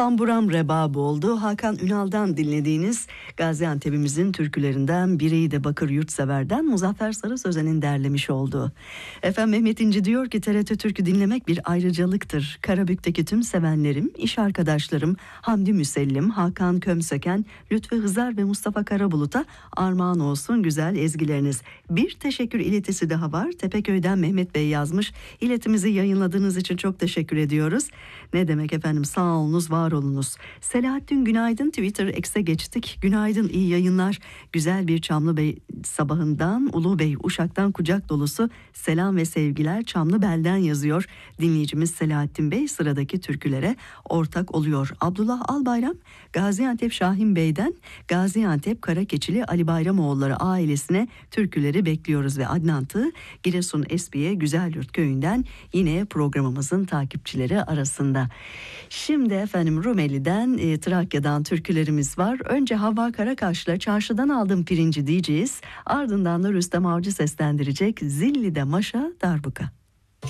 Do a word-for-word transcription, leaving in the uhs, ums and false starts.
Tamburam rebab oldu. Hakan Ünal'dan dinlediğiniz Gaziantep'imizin türkülerinden biriydi. Bakır Yurtsever'den Muzaffer Sarı Sözen'in derlemiş olduğu. Efendim Mehmet İnci diyor ki T R T Türkü dinlemek bir ayrıcalıktır. Karabük'teki tüm sevenlerim, iş arkadaşlarım Hamdi Müsellim, Hakan Kömsöken, Lütfü Hızar ve Mustafa Karabulut'a armağan olsun güzel ezgileriniz. Bir teşekkür iletisi daha var. Tepeköy'den Mehmet Bey yazmış. İletimizi yayınladığınız için çok teşekkür ediyoruz. Ne demek efendim, sağ olunuz, var olunuz. Selahattin günaydın, Twitter X'e geçtik. Günaydın, iyi yayınlar. Güzel bir Çamlıbey sabahından Ulu Bey Uşak'tan kucak dolusu selam ve sevgiler Çamlıbel'den yazıyor. Dinleyicimiz Selahattin Bey sıradaki türkülere ortak oluyor. Abdullah Albayram Gaziantep Şahin Bey'den Gaziantep Karakeçili Ali Bayramoğulları ailesine türküleri bekliyoruz ve Adnan Tığ Giresun Espiye Güzelyurt köyünden yine programımızın takipçileri arasında. Şimdi efendim Rumeli'den, e, Trakya'dan türkülerimiz var. Önce Havva Karakaş'la Çarşıdan Aldım Pirinci diyeceğiz. Ardından da Rüstem Avcı seslendirecek Zilli'de Maşa Darbuka.